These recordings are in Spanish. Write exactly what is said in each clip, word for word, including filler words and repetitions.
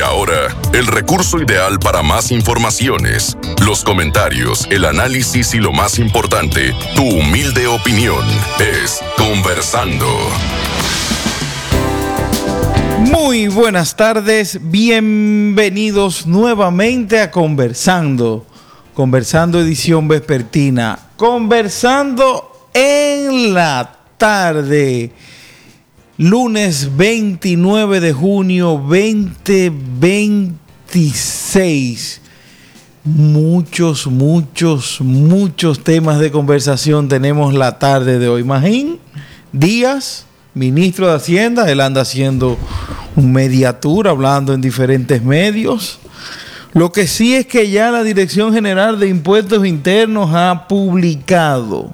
ahora, el recurso ideal para más informaciones, los comentarios, el análisis y lo más importante, tu humilde opinión, es Conversando. Muy buenas tardes, bienvenidos nuevamente a Conversando. Conversando edición vespertina, Conversando en la tarde. Lunes veintinueve de junio veinte veintiséis. Muchos, muchos, muchos temas de conversación tenemos la tarde de hoy. Magín Díaz, ministro de Hacienda, él anda haciendo un media tour, hablando en diferentes medios. Lo que sí es que ya la Dirección General de Impuestos Internos ha publicado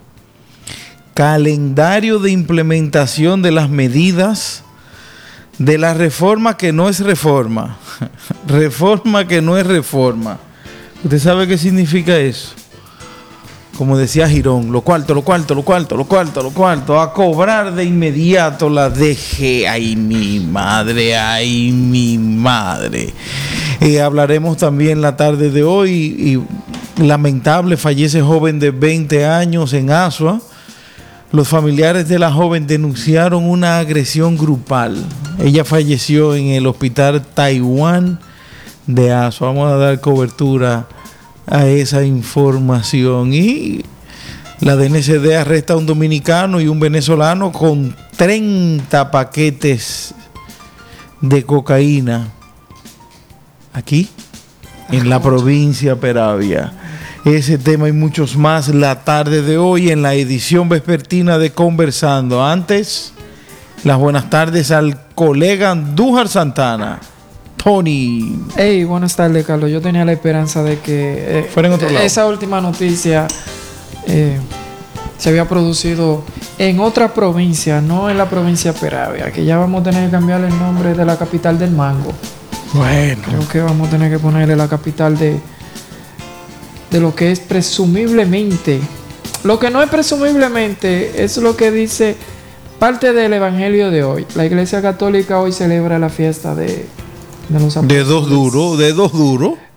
calendario de implementación de las medidas de la reforma que no es reforma. Reforma que no es reforma. ¿Usted sabe qué significa eso? Como decía Girón, lo cuarto, lo cuarto, lo cuarto, lo cuarto, lo cuarto, a cobrar de inmediato la D G. Ay, mi madre, ay, mi madre. Eh, hablaremos también la tarde de hoy y lamentable, fallece joven de veinte años en Asua. Los familiares de la joven denunciaron una agresión grupal. Ella falleció en el hospital Taiwán de Asua. Vamos a dar cobertura a esa información. Y la D N C D arresta a un dominicano y un venezolano con treinta paquetes de cocaína aquí en la provincia Peravia. Ese tema y muchos más la tarde de hoy en la edición vespertina de Conversando. Antes, las buenas tardes al colega Andújar Santana. Tony. Hey, buenas tardes, Carlos. Yo tenía la esperanza de que eh, fuera en otro lado. Esa última noticia eh, se había producido en otra provincia, no en la provincia Peravia, que ya vamos a tener que cambiarle el nombre de la capital del mango. Bueno. Creo que vamos a tener que ponerle la capital de... de lo que es presumiblemente. Lo que no es presumiblemente es lo que dice parte del evangelio de hoy. La Iglesia Católica hoy celebra la fiesta de, de los apóstoles. De dos duros, de dos duros.